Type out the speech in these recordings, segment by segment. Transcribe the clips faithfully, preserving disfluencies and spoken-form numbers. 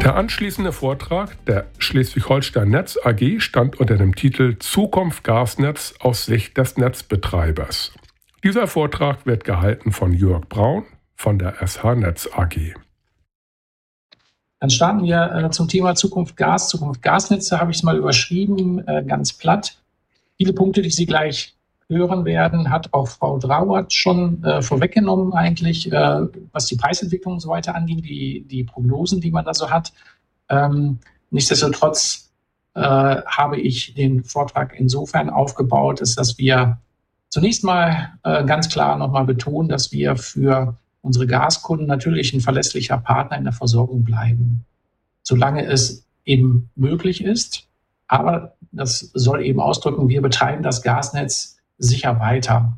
Der anschließende Vortrag der Schleswig-Holstein Netz A G stand unter dem Titel Zukunft Gasnetz aus Sicht des Netzbetreibers. Dieser Vortrag wird gehalten von Jörg Braun von der S H Netz A G. Dann starten wir äh, zum Thema Zukunft Gas. Zukunft Gasnetze habe ich es mal überschrieben, äh, ganz platt. Viele Punkte, die Sie gleich hören werden, hat auch Frau Drauert schon äh, vorweggenommen eigentlich, äh, was die Preisentwicklung und so weiter angeht, die, die Prognosen, die man da so hat. Ähm, nichtsdestotrotz äh, habe ich den Vortrag insofern aufgebaut, ist, dass wir zunächst mal äh, ganz klar nochmal betonen, dass wir für unsere Gaskunden natürlich ein verlässlicher Partner in der Versorgung bleiben, solange es eben möglich ist. Aber das soll eben ausdrücken, wir betreiben das Gasnetz sicher weiter.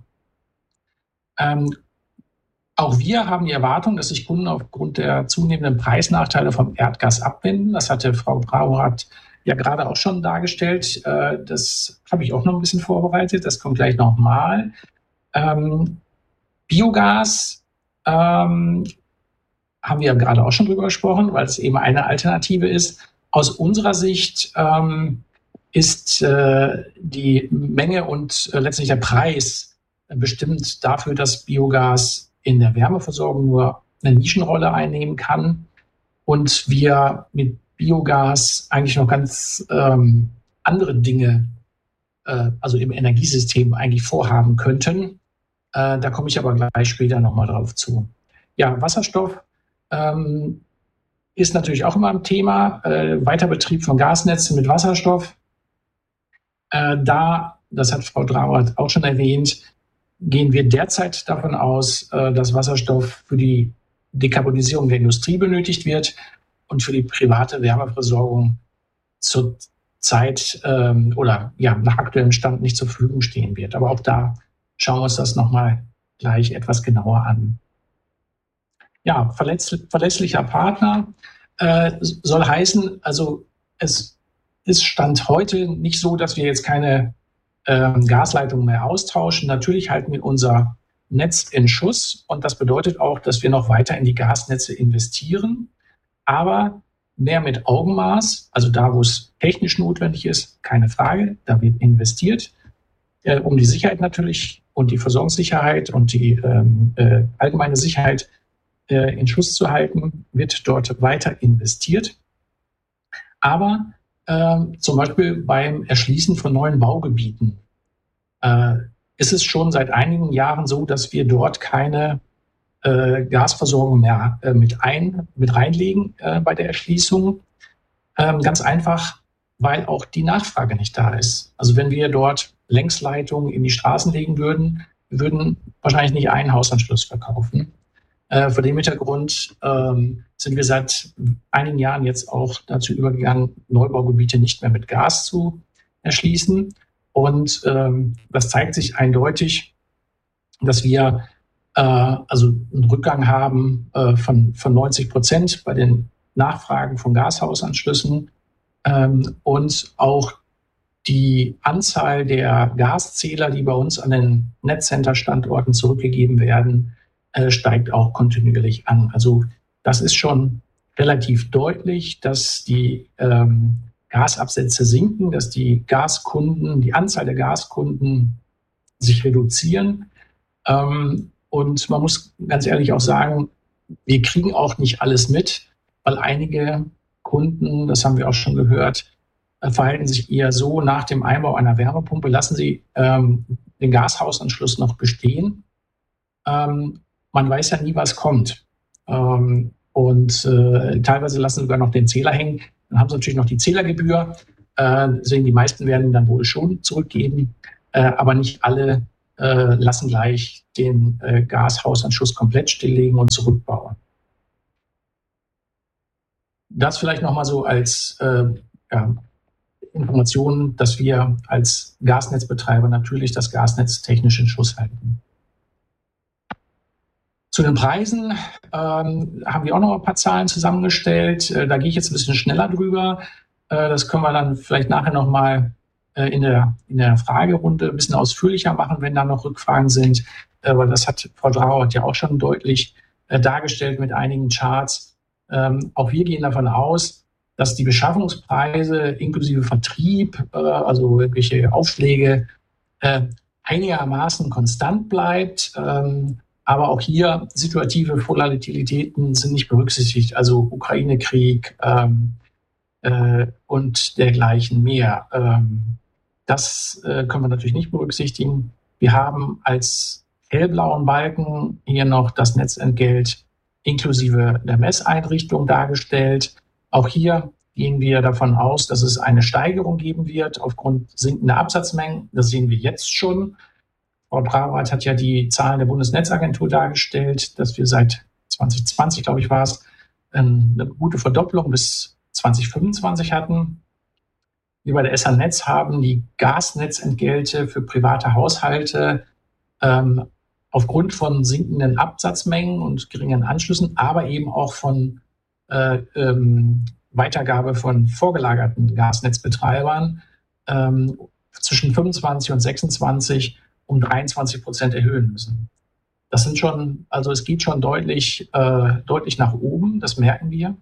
Ähm, auch wir haben die Erwartung, dass sich Kunden aufgrund der zunehmenden Preisnachteile vom Erdgas abwenden. Das hatte Frau Brauhardt ja gerade auch schon dargestellt. Äh, das habe ich auch noch ein bisschen vorbereitet. Das kommt gleich nochmal. Ähm, Biogas ähm, haben wir ja gerade auch schon drüber gesprochen, weil es eben eine Alternative ist. Aus unserer Sicht ähm, ist äh, die Menge und äh, letztlich der Preis äh, bestimmt dafür, dass Biogas in der Wärmeversorgung nur eine Nischenrolle einnehmen kann und wir mit Biogas eigentlich noch ganz ähm, andere Dinge, äh, also im Energiesystem eigentlich vorhaben könnten. Äh, da komme ich aber gleich später nochmal drauf zu. Ja, Wasserstoff ähm, ist natürlich auch immer ein Thema. Äh, Weiterbetrieb von Gasnetzen mit Wasserstoff. Äh, da, das hat Frau Drauert auch schon erwähnt, gehen wir derzeit davon aus, äh, dass Wasserstoff für die Dekarbonisierung der Industrie benötigt wird und für die private Wärmeversorgung zur Zeit ähm, oder ja, nach aktuellem Stand nicht zur Verfügung stehen wird. Aber auch da schauen wir uns das nochmal gleich etwas genauer an. Ja, verletz, verlässlicher Partner äh, soll heißen, also es ist Stand heute nicht so, dass wir jetzt keine äh, Gasleitungen mehr austauschen. Natürlich halten wir unser Netz in Schuss und das bedeutet auch, dass wir noch weiter in die Gasnetze investieren, aber mehr mit Augenmaß, also da, wo es technisch notwendig ist, keine Frage, da wird investiert, äh, um die Sicherheit natürlich und die Versorgungssicherheit und die ähm, äh, allgemeine Sicherheit äh, in Schuss zu halten, wird dort weiter investiert. Aber äh, zum Beispiel beim Erschließen von neuen Baugebieten äh, ist es schon seit einigen Jahren so, dass wir dort keine äh, Gasversorgung mehr äh, mit, ein, mit reinlegen äh, bei der Erschließung. Ähm, ganz einfach, weil auch die Nachfrage nicht da ist. Also wenn wir dort Längsleitungen in die Straßen legen würden, wir würden wahrscheinlich nicht einen Hausanschluss verkaufen. Äh, vor dem Hintergrund ähm, sind wir seit einigen Jahren jetzt auch dazu übergegangen, Neubaugebiete nicht mehr mit Gas zu erschließen. Und ähm, das zeigt sich eindeutig, dass wir äh, also einen Rückgang haben äh, von, von neunzig Prozent bei den Nachfragen von Gashausanschlüssen ähm, und auch die Anzahl der Gaszähler, die bei uns an den Netzcenter-Standorten zurückgegeben werden, steigt auch kontinuierlich an. Also das ist schon relativ deutlich, dass die ähm, Gasabsätze sinken, dass die Gaskunden, die Anzahl der Gaskunden sich reduzieren. Ähm, und man muss ganz ehrlich auch sagen, wir kriegen auch nicht alles mit, weil einige Kunden, das haben wir auch schon gehört, äh, verhalten sich eher so: Nach dem Einbau einer Wärmepumpe lassen sie ähm, den Gashausanschluss noch bestehen. Ähm, Man weiß ja nie, was kommt. Ähm, und äh, teilweise lassen sie sogar noch den Zähler hängen. Dann haben sie natürlich noch die Zählergebühr. Äh, deswegen die meisten werden dann wohl schon zurückgeben. Äh, aber nicht alle äh, lassen gleich den äh, Gashausanschluss komplett stilllegen und zurückbauen. Das vielleicht nochmal so als äh, ja, Information, dass wir als Gasnetzbetreiber natürlich das Gasnetz technisch in Schuss halten. Zu den Preisen ähm, haben wir auch noch ein paar Zahlen zusammengestellt. Äh, da gehe ich jetzt ein bisschen schneller drüber. Äh, das können wir dann vielleicht nachher nochmal äh, in, der, in der Fragerunde ein bisschen ausführlicher machen, wenn da noch Rückfragen sind. Äh, weil das hat Frau Drauert ja auch schon deutlich äh, dargestellt mit einigen Charts. Ähm, auch wir gehen davon aus, dass die Beschaffungspreise inklusive Vertrieb, äh, also wirkliche Aufschläge, äh, einigermaßen konstant bleibt. Ähm, aber auch hier situative Volatilitäten sind nicht berücksichtigt, also Ukraine-Krieg ähm, äh, und dergleichen mehr. Ähm, das äh, können wir natürlich nicht berücksichtigen. Wir haben als hellblauen Balken hier noch das Netzentgelt inklusive der Messeinrichtung dargestellt. Auch hier gehen wir davon aus, dass es eine Steigerung geben wird aufgrund sinkender Absatzmengen. Das sehen wir jetzt schon. Frau Bravard hat ja die Zahlen der Bundesnetzagentur dargestellt, dass wir seit zwanzig zwanzig, glaube ich, war es, eine gute Verdopplung bis zwanzig fünfundzwanzig hatten. Wir bei der S H-Netz haben die Gasnetzentgelte für private Haushalte ähm, aufgrund von sinkenden Absatzmengen und geringen Anschlüssen, aber eben auch von äh, ähm, Weitergabe von vorgelagerten Gasnetzbetreibern ähm, zwischen fünfundzwanzig und sechsundzwanzig um dreiundzwanzig Prozent erhöhen müssen. Das sind schon, also es geht schon deutlich, äh, deutlich nach oben, das merken wir.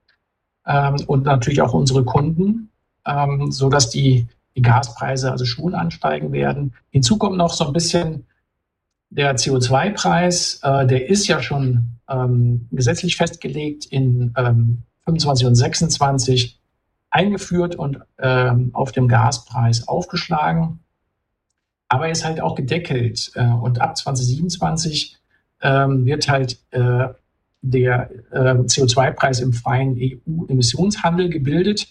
Ähm, und natürlich auch unsere Kunden, ähm, sodass die, die Gaspreise also schon ansteigen werden. Hinzu kommt noch so ein bisschen der C O zwei Preis, äh, der ist ja schon ähm, gesetzlich festgelegt in ähm, fünfundzwanzig und sechsundzwanzig eingeführt und ähm, auf dem Gaspreis aufgeschlagen. Aber er ist halt auch gedeckelt. Äh, und ab zwanzig siebenundzwanzig ähm, wird halt äh, der äh, C O zwei Preis im freien E U-Emissionshandel gebildet.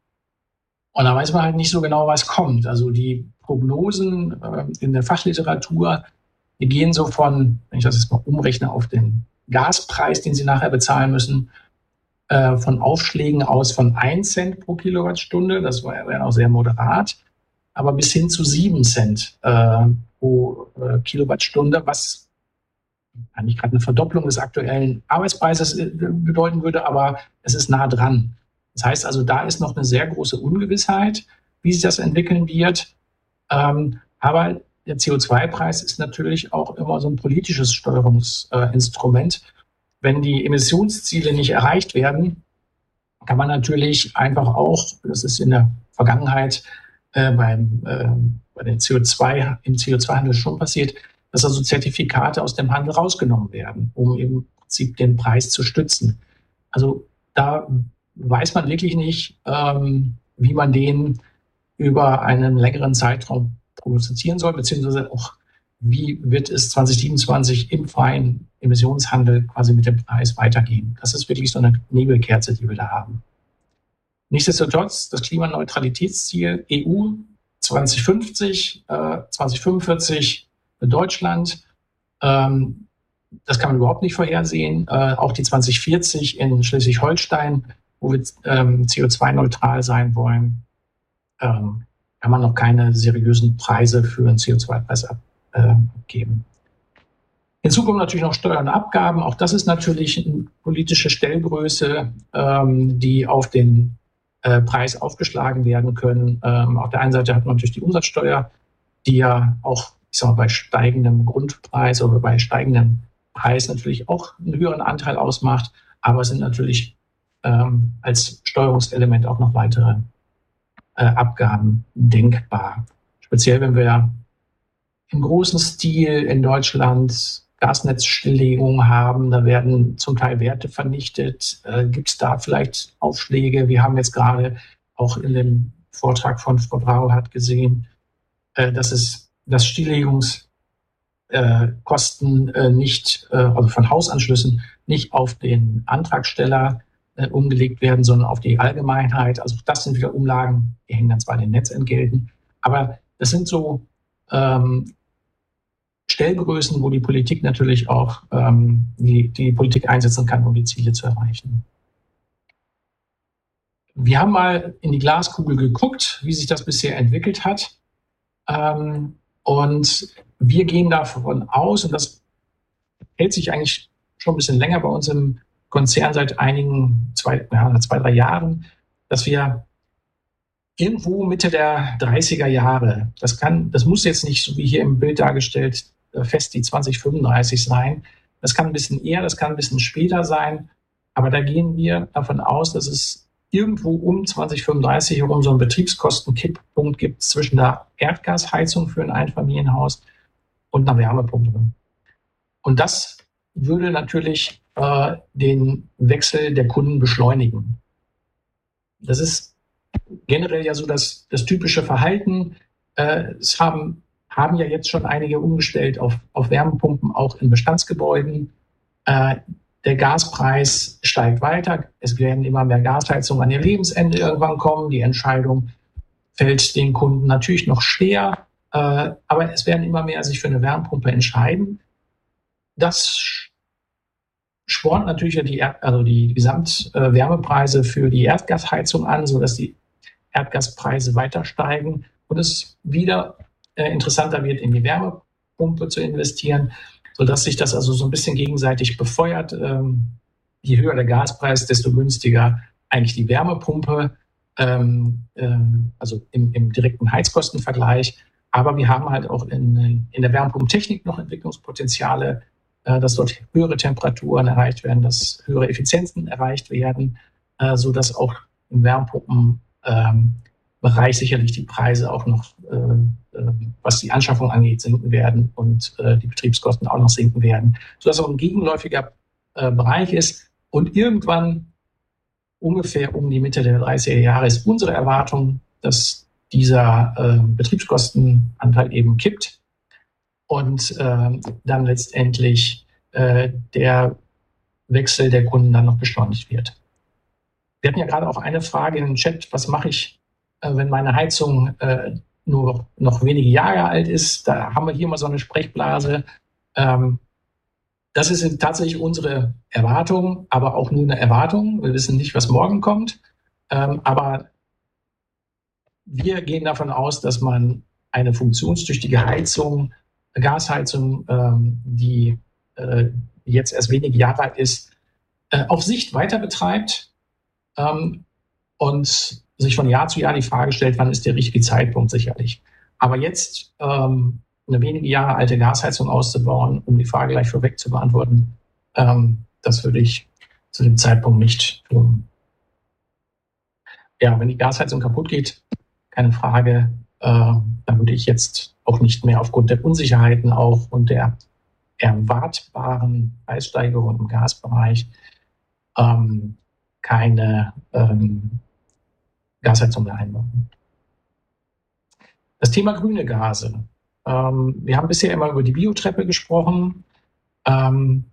Und da weiß man halt nicht so genau, was kommt. Also die Prognosen äh, in der Fachliteratur, die gehen so von, wenn ich das jetzt mal umrechne auf den Gaspreis, den Sie nachher bezahlen müssen, äh, von Aufschlägen aus von ein Cent pro Kilowattstunde, das war ja auch sehr moderat, aber bis hin zu sieben Cent äh, pro äh, Kilowattstunde, was eigentlich gerade eine Verdopplung des aktuellen Arbeitspreises äh, bedeuten würde, aber es ist nah dran. Das heißt also, da ist noch eine sehr große Ungewissheit, wie sich das entwickeln wird. Ähm, aber der C O zwei Preis ist natürlich auch immer so ein politisches Steuerungsinstrument. Äh, Wenn die Emissionsziele nicht erreicht werden, kann man natürlich einfach auch, das ist in der Vergangenheit äh, beim, äh, bei den C O zwei, im C O zwei Handel schon passiert, dass also Zertifikate aus dem Handel rausgenommen werden, um im Prinzip den Preis zu stützen. Also da weiß man wirklich nicht, ähm, wie man den über einen längeren Zeitraum prognostizieren soll, beziehungsweise auch, wie wird es zwanzig siebenundzwanzig im freien Emissionshandel quasi mit dem Preis weitergehen. Das ist wirklich so eine Nebelkerze, die wir da haben. Nichtsdestotrotz, das Klimaneutralitätsziel E U zwanzig fünfzig, äh, zwanzig fünfundvierzig für Deutschland, ähm, das kann man überhaupt nicht vorhersehen. Äh, auch die zwanzig vierzig in Schleswig-Holstein, wo wir ähm, C O zwei neutral sein wollen, ähm, kann man noch keine seriösen Preise für einen C O zwei Preis abgeben. Hinzu kommen natürlich noch Steuern und Abgaben. Auch das ist natürlich eine politische Stellgröße, ähm, die auf den äh, Preis aufgeschlagen werden können. Ähm, auf der einen Seite hat man natürlich die Umsatzsteuer, die ja auch, ich sag mal, bei steigendem Grundpreis oder bei steigendem Preis natürlich auch einen höheren Anteil ausmacht. Aber es sind natürlich ähm, als Steuerungselement auch noch weitere äh, Abgaben denkbar. Speziell, wenn wir im großen Stil in Deutschland Gasnetzstilllegungen haben, da werden zum Teil Werte vernichtet. Äh, Gibt es da vielleicht Aufschläge? Wir haben jetzt gerade auch in dem Vortrag von Frau Brauhardt gesehen, äh, dass es dass Stilllegungskosten äh, nicht, äh, also von Hausanschlüssen, nicht auf den Antragsteller äh, umgelegt werden, sondern auf die Allgemeinheit. Also das sind wieder Umlagen, die hängen dann zwar an den Netzentgelten, aber das sind so ähm, Stellgrößen, wo die Politik natürlich auch ähm, die, die Politik einsetzen kann, um die Ziele zu erreichen. Wir haben mal in die Glaskugel geguckt, wie sich das bisher entwickelt hat. Ähm, und wir gehen davon aus, und das hält sich eigentlich schon ein bisschen länger bei uns im Konzern seit einigen, zwei, ja, zwei drei Jahren, dass wir irgendwo Mitte der dreißiger Jahre, das kann, das muss jetzt nicht so wie hier im Bild dargestellt fest die zwanzig fünfunddreißig sein, das kann ein bisschen eher, das kann ein bisschen später sein, Aber da gehen wir davon aus, dass es irgendwo um zwanzig fünfunddreißig herum so einen Betriebskostenkipppunkt gibt zwischen der Erdgasheizung für ein Einfamilienhaus und einer Wärmepumpe. Und das würde natürlich äh, den Wechsel der Kunden beschleunigen. Das ist generell ja so das, das typische Verhalten. Äh, es haben, haben ja jetzt schon einige umgestellt auf, auf Wärmepumpen, auch in Bestandsgebäuden. Äh, der Gaspreis steigt weiter. Es werden immer mehr Gasheizungen an ihr Lebensende irgendwann kommen. Die Entscheidung fällt den Kunden natürlich noch schwer, äh, aber es werden immer mehr sich für eine Wärmepumpe entscheiden. Das spornt natürlich die, Erd-, also die Gesamtwärmepreise für die Erdgasheizung an, sodass die Erdgaspreise weiter steigen und es wieder äh, interessanter wird, in die Wärmepumpe zu investieren, sodass sich das also so ein bisschen gegenseitig befeuert. Ähm, je höher der Gaspreis, desto günstiger eigentlich die Wärmepumpe, ähm, ähm, also im, im direkten Heizkostenvergleich. Aber wir haben halt auch in, in der Wärmepumpentechnik noch Entwicklungspotenziale, äh, dass dort höhere Temperaturen erreicht werden, dass höhere Effizienzen erreicht werden, äh, sodass auch im Wärmepumpen Ähm, Bereich sicherlich die Preise auch noch, äh, äh, was die Anschaffung angeht, sinken werden und äh, die Betriebskosten auch noch sinken werden, sodass auch ein gegenläufiger äh, Bereich ist. Und irgendwann, ungefähr um die Mitte der dreißiger Jahre, ist unsere Erwartung, dass dieser äh, Betriebskostenanteil eben kippt und äh, dann letztendlich äh, der Wechsel der Kunden dann noch beschleunigt wird. Wir hatten ja gerade auch eine Frage in den Chat, was mache ich, äh, wenn meine Heizung äh, nur noch wenige Jahre alt ist? Da haben wir hier mal so eine Sprechblase. Ähm, das ist tatsächlich unsere Erwartung, aber auch nur eine Erwartung. Wir wissen nicht, was morgen kommt. Ähm, aber wir gehen davon aus, dass man eine funktionstüchtige Heizung, Gasheizung, ähm, die äh, jetzt erst wenige Jahre alt ist, äh, auf Sicht weiter betreibt. Ähm, und sich von Jahr zu Jahr die Frage stellt, wann ist der richtige Zeitpunkt sicherlich. Aber jetzt ähm, eine wenige Jahre alte Gasheizung auszubauen, um die Frage gleich vorweg zu beantworten, ähm, das würde ich zu dem Zeitpunkt nicht tun. Ja, wenn die Gasheizung kaputt geht, keine Frage, äh, dann würde ich jetzt auch nicht mehr aufgrund der Unsicherheiten auch und der erwartbaren Preissteigerung im Gasbereich ähm, keine ähm, Gasheizung mehr einbauen. Das Thema grüne Gase. Ähm, wir haben bisher immer über die Biotreppe gesprochen. Ähm,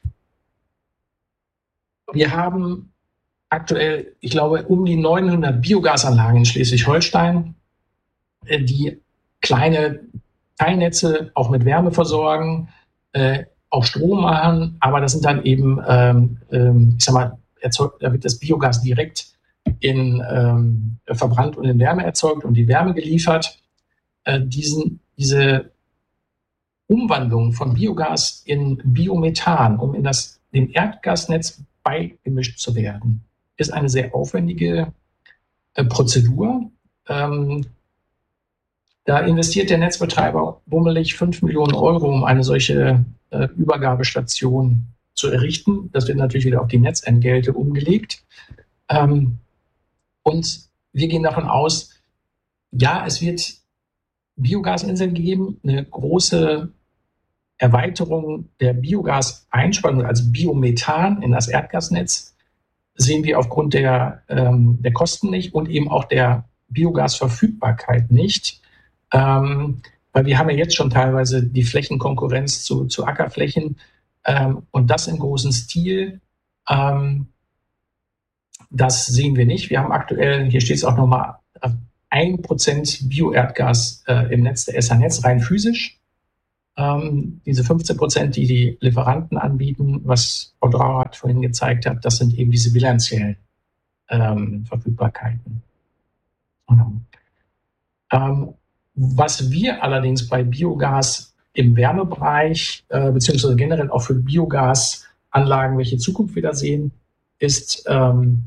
wir haben aktuell, ich glaube, um die neunhundert Biogasanlagen in Schleswig-Holstein, die kleine Teilnetze auch mit Wärme versorgen, äh, auch Strom machen, aber das sind dann eben, ähm, ähm, ich sag mal, erzeugt, da wird das Biogas direkt in, ähm, verbrannt und in Wärme erzeugt und die Wärme geliefert. Äh, diesen, diese Umwandlung von Biogas in Biomethan, um in das, dem Erdgasnetz beigemischt zu werden, ist eine sehr aufwendige äh, Prozedur. Ähm, da investiert der Netzbetreiber bummelig fünf Millionen Euro, um eine solche äh, Übergabestation zu errichten. Das wird natürlich wieder auf die Netzentgelte umgelegt. Ähm, und wir gehen davon aus, ja, es wird Biogasinseln geben, eine große Erweiterung der Biogaseinspeisung als Biomethan in das Erdgasnetz sehen wir aufgrund der, ähm, der Kosten nicht und eben auch der Biogasverfügbarkeit nicht. Ähm, weil wir haben ja jetzt schon teilweise die Flächenkonkurrenz zu, zu Ackerflächen ähm, und das im großen Stil. Ähm, das sehen wir nicht. Wir haben aktuell, hier steht es auch nochmal, ein Prozent Bio-Erdgas äh, im Netz der Esser-Netz, rein physisch. Ähm, diese fünfzehn Prozent, die die Lieferanten anbieten, was Frau Drauert vorhin gezeigt hat, das sind eben diese bilanziellen ähm, Verfügbarkeiten. Genau. Ähm, was wir allerdings bei Biogas im Wärmebereich, äh, beziehungsweise generell auch für Biogasanlagen, welche Zukunft wir da sehen, ist ähm,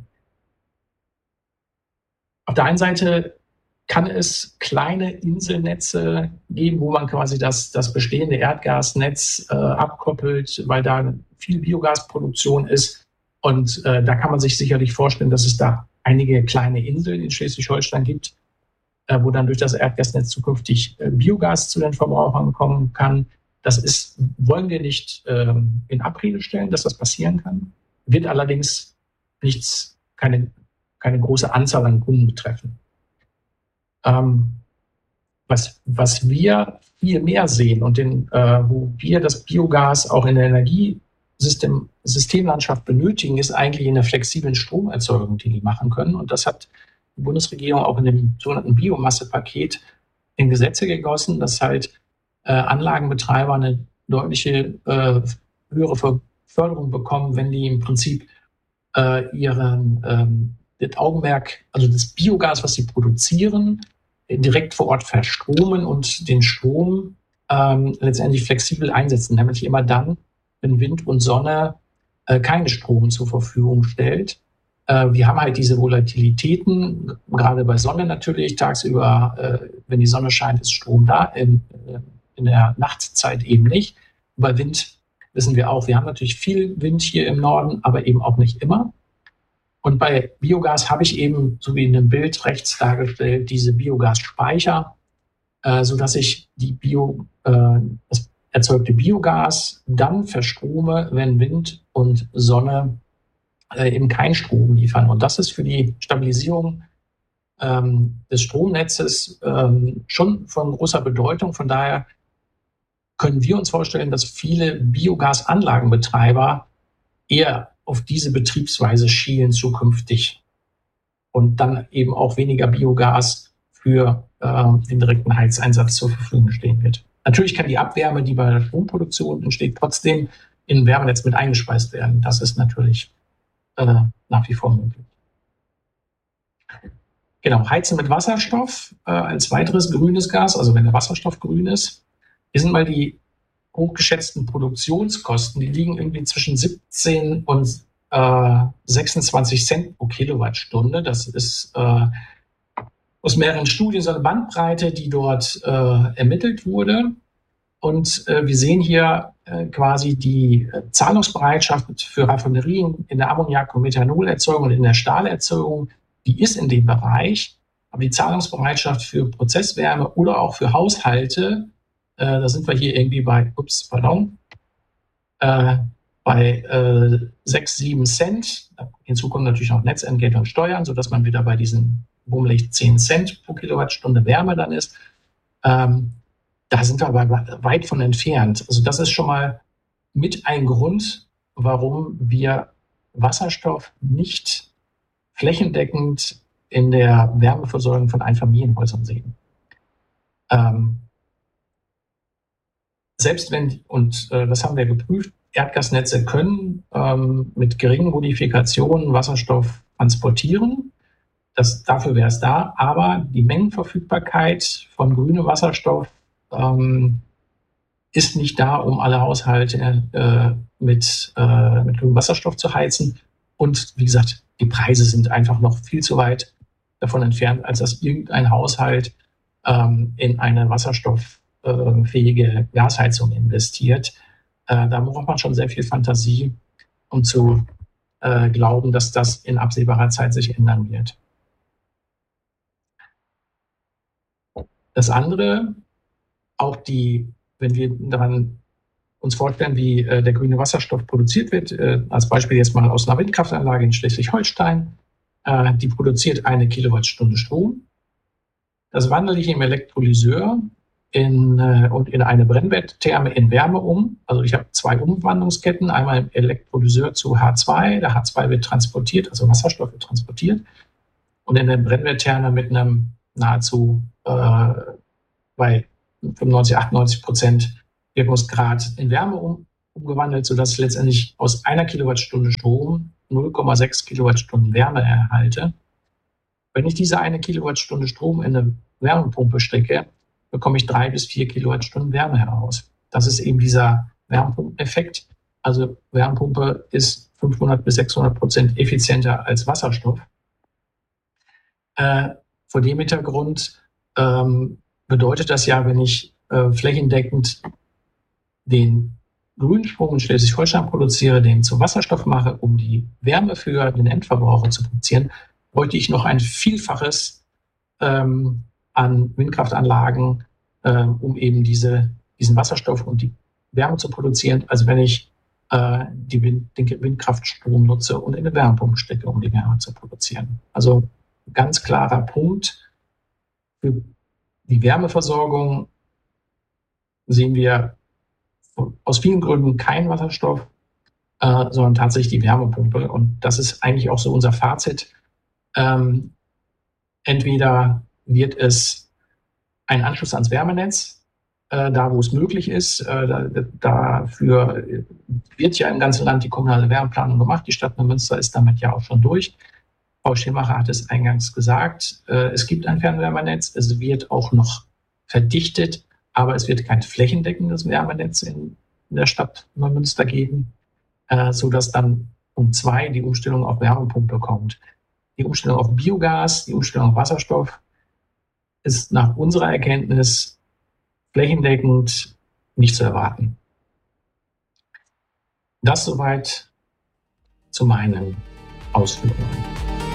auf der einen Seite kann es kleine Inselnetze geben, wo man quasi das, das bestehende Erdgasnetz äh, abkoppelt, weil da viel Biogasproduktion ist Und äh, da kann man sich sicherlich vorstellen, dass es da einige kleine Inseln in Schleswig-Holstein gibt, äh, wo dann durch das Erdgasnetz zukünftig äh, Biogas zu den Verbrauchern kommen kann. Das ist, wollen wir nicht ähm, in Abrede stellen, dass das passieren kann, wird allerdings nichts, keine, keine große Anzahl an Kunden betreffen. Ähm, was, was wir viel mehr sehen und den, äh, wo wir das Biogas auch in der Energiesystem, Systemlandschaft benötigen, ist eigentlich in der flexiblen Stromerzeugung, die die machen können. Und das hat die Bundesregierung auch in dem sogenannten Biomassepaket in Gesetze gegossen, dass halt äh, Anlagenbetreiber eine deutliche äh, höhere Förderung bekommen, wenn die im Prinzip äh, ihren ähm, das Augenmerk, also das Biogas, was sie produzieren, direkt vor Ort verstromen und den Strom ähm, letztendlich flexibel einsetzen, nämlich immer dann, wenn Wind und Sonne äh, keinen Strom zur Verfügung stellt. Äh, wir haben halt diese Volatilitäten, gerade bei Sonne natürlich, tagsüber, äh, wenn die Sonne scheint, ist Strom da, in, in der Nachtzeit eben nicht. Bei Wind wissen wir auch, wir haben natürlich viel Wind hier im Norden, aber eben auch nicht immer. Und bei Biogas habe ich eben, so wie in dem Bild rechts dargestellt, diese Biogasspeicher, äh, sodass ich die Bio, äh, das erzeugte Biogas dann verstrome, wenn Wind und Sonne äh, eben keinen Strom liefern. Und das ist für die Stabilisierung ähm, des Stromnetzes ähm, schon von großer Bedeutung. Von daher können wir uns vorstellen, dass viele Biogasanlagenbetreiber eher auf diese Betriebsweise schielen zukünftig und dann eben auch weniger Biogas für äh, den direkten Heizeinsatz zur Verfügung stehen wird. Natürlich kann die Abwärme, die bei der Stromproduktion entsteht, trotzdem in ein Wärmenetz mit eingespeist werden. Das ist natürlich äh, nach wie vor möglich. Genau, Heizen mit Wasserstoff äh, als weiteres grünes Gas, also wenn der Wasserstoff grün ist. Hier sind mal die hochgeschätzten Produktionskosten, die liegen irgendwie zwischen siebzehn und äh, sechsundzwanzig Cent pro Kilowattstunde. Das ist äh, aus mehreren Studien so eine Bandbreite, die dort äh, ermittelt wurde. Und äh, wir sehen hier äh, quasi die äh, Zahlungsbereitschaft für Raffinerien in der Ammoniak- und Methanolerzeugung und in der Stahlerzeugung, die ist in dem Bereich. Aber die Zahlungsbereitschaft für Prozesswärme oder auch für Haushalte, Äh, da sind wir hier irgendwie bei, ups, pardon, äh, bei äh, sechs, sieben Cent. Hinzu kommen natürlich noch Netzentgelte und Steuern, sodass man wieder bei diesen bummelig zehn Cent pro Kilowattstunde Wärme dann ist. Ähm, da sind wir aber weit von entfernt. Also das ist schon mal mit ein Grund, warum wir Wasserstoff nicht flächendeckend in der Wärmeversorgung von Einfamilienhäusern sehen. Ähm, Selbst wenn, und äh, das haben wir geprüft, Erdgasnetze können ähm, mit geringen Modifikationen Wasserstoff transportieren. Das, dafür wäre es da. Aber die Mengenverfügbarkeit von grünem Wasserstoff ähm, ist nicht da, um alle Haushalte äh, mit, äh, mit grünem Wasserstoff zu heizen. Und wie gesagt, die Preise sind einfach noch viel zu weit davon entfernt, als dass irgendein Haushalt ähm, in eine Wasserstoff fähige Gasheizung investiert. Äh, da braucht man schon sehr viel Fantasie, um zu äh, glauben, dass das in absehbarer Zeit sich ändern wird. Das andere, auch die, wenn wir daran uns vorstellen, wie äh, der grüne Wasserstoff produziert wird, äh, als Beispiel jetzt mal aus einer Windkraftanlage in Schleswig-Holstein, äh, die produziert eine Kilowattstunde Strom. Das wandle ich im Elektrolyseur In, äh, und in eine Brennwerttherme in Wärme um. Also ich habe zwei Umwandlungsketten, einmal im Elektrolyseur zu H zwei. Der H zwei wird transportiert, also Wasserstoff wird transportiert. Und in der Brennwerttherme mit einem nahezu äh, bei fünfundneunzig, achtundneunzig Prozent Wirkungsgrad in Wärme um, umgewandelt, sodass ich letztendlich aus einer Kilowattstunde Strom null Komma sechs Kilowattstunden Wärme erhalte. Wenn ich diese eine Kilowattstunde Strom in eine Wärmepumpe stecke, bekomme ich drei bis vier Kilowattstunden Wärme heraus. Das ist eben dieser Wärmepumpeneffekt. Also Wärmepumpe ist fünfhundert bis sechshundert Prozent effizienter als Wasserstoff. Äh, vor dem Hintergrund ähm, bedeutet das ja, wenn ich äh, flächendeckend den Grünstrom in Schleswig-Holstein produziere, den zu Wasserstoff mache, um die Wärme für den Endverbraucher zu produzieren, bräuchte ich noch ein Vielfaches ähm, an Windkraftanlagen, ähm, um eben diese, diesen Wasserstoff und die Wärme zu produzieren, als wenn ich äh, die Wind, den Windkraftstrom nutze und in eine Wärmepumpe stecke, um die Wärme zu produzieren. Also ganz klarer Punkt. Für die Wärmeversorgung sehen wir aus vielen Gründen kein Wasserstoff, äh, sondern tatsächlich die Wärmepumpe. Und das ist eigentlich auch so unser Fazit. Ähm, entweder wird es ein Anschluss ans Wärmenetz, äh, da wo es möglich ist. Äh, da, dafür wird ja im ganzen Land die kommunale Wärmeplanung gemacht. Die Stadt Neumünster ist damit ja auch schon durch. Frau Schirmacher hat es eingangs gesagt. Äh, es gibt ein Fernwärmenetz. Es wird auch noch verdichtet. Aber es wird kein flächendeckendes Wärmenetz in, in der Stadt Neumünster geben, äh, sodass dann Punkt zwei die Umstellung auf Wärmepumpe kommt. Die Umstellung auf Biogas, die Umstellung auf Wasserstoff ist nach unserer Erkenntnis flächendeckend nicht zu erwarten. Das soweit zu meinen Ausführungen.